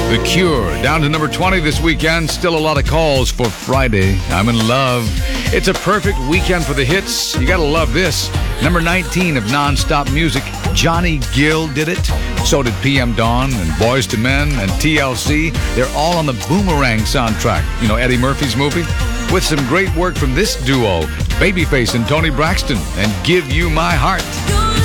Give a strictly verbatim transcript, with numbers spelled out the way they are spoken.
The Cure, down to number twenty this weekend. Still a lot of calls for Friday. I'm in love. It's a perfect weekend for the hits. You gotta love this. Number nineteen of non-stop music. Johnny Gill did it. So did P M Dawn and Boys to Men and T L C. They're all on the Boomerang soundtrack. You know, Eddie Murphy's movie? With some great work from this duo, Babyface and Toni Braxton, and Give You My Heart.